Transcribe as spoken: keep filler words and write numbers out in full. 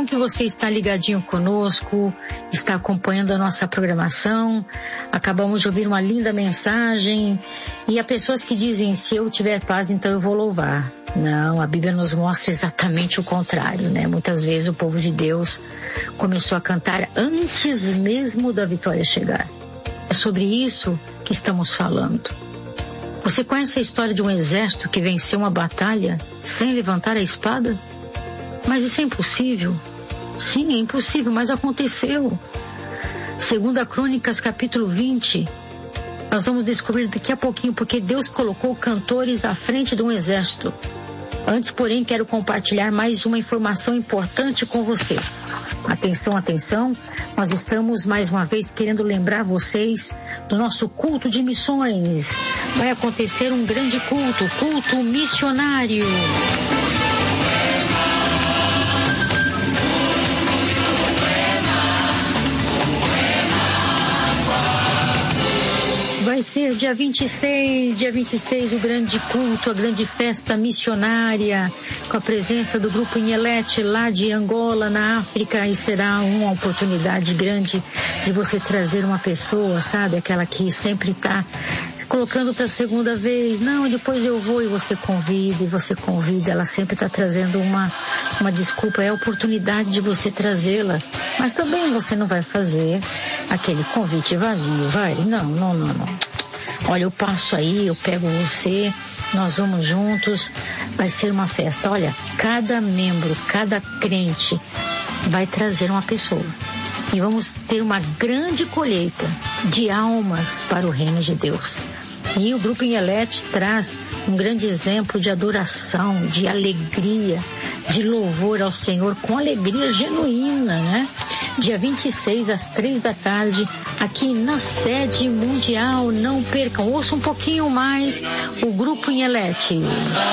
bom que você está ligadinho conosco, está acompanhando a nossa programação. Acabamos de ouvir uma linda mensagem. E há pessoas que dizem, se eu tiver paz, então eu vou louvar. Não, a Bíblia nos mostra exatamente o contrário, né? Muitas vezes o povo de Deus começou a cantar antes mesmo da vitória chegar. É sobre isso que estamos falando. Você conhece a história de um exército que venceu uma batalha sem levantar a espada? Mas isso é impossível. Sim, é impossível, mas aconteceu. Segunda Crônicas, capítulo vinte, nós vamos descobrir daqui a pouquinho porque Deus colocou cantores à frente de um exército. Antes, porém, quero compartilhar mais uma informação importante com você. Atenção, atenção, nós estamos mais uma vez querendo lembrar vocês do nosso culto de missões. Vai acontecer um grande culto, culto missionário. Vai ser dia vinte e seis, dia vinte e seis, o grande culto, a grande festa missionária, com a presença do grupo Inhelete lá de Angola, na África, e será uma oportunidade grande de você trazer uma pessoa, sabe, aquela que sempre está colocando para a segunda vez, não, depois eu vou, e você convida, e você convida, ela sempre está trazendo uma, uma desculpa, é a oportunidade de você trazê-la, mas também você não vai fazer aquele convite vazio, vai? Não, não, não, não. Olha, eu passo aí, eu pego você, nós vamos juntos, vai ser uma festa. Olha, cada membro, cada crente vai trazer uma pessoa. E vamos ter uma grande colheita de almas para o reino de Deus. E o Grupo Inhelete traz um grande exemplo de adoração, de alegria, de louvor ao Senhor, com alegria genuína, né? Dia vinte e seis, às três da tarde, aqui na sede mundial. Não percam, ouça um pouquinho mais o Grupo Inhelete.